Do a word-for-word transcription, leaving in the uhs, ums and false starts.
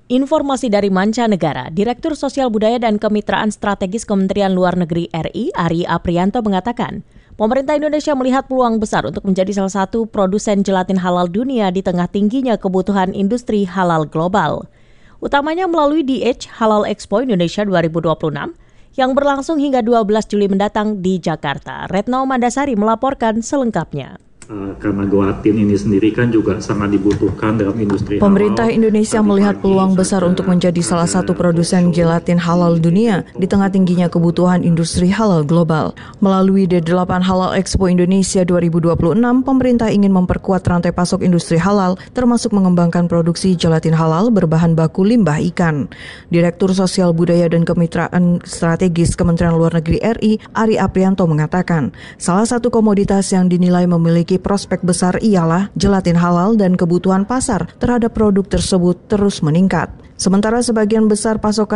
Informasi dari mancanegara, Direktur Sosial Budaya dan Kemitraan Strategis Kementerian Luar Negeri R I, Ari Aprianto mengatakan, pemerintah Indonesia melihat peluang besar untuk menjadi salah satu produsen gelatin halal dunia di tengah tingginya kebutuhan industri halal global. Utamanya melalui D H Halal Expo Indonesia dua ribu dua puluh enam yang berlangsung hingga dua belas Juli mendatang di Jakarta. Retno Mandasari melaporkan selengkapnya. Karena gelatin ini sendiri kan juga sangat dibutuhkan dalam industri halal. Pemerintah Indonesia melihat peluang besar untuk menjadi salah satu produsen gelatin halal dunia di tengah tingginya kebutuhan industri halal global. Melalui D delapan Halal Expo Indonesia dua ribu dua puluh enam, pemerintah ingin memperkuat rantai pasok industri halal, termasuk mengembangkan produksi gelatin halal berbahan baku limbah ikan. Direktur Sosial Budaya dan Kemitraan Strategis Kementerian Luar Negeri R I, Ari Aprianto mengatakan, salah satu komoditas yang dinilai memiliki prospek besar ialah gelatin halal dan kebutuhan pasar terhadap produk tersebut terus meningkat. Sementara sebagian besar pasokan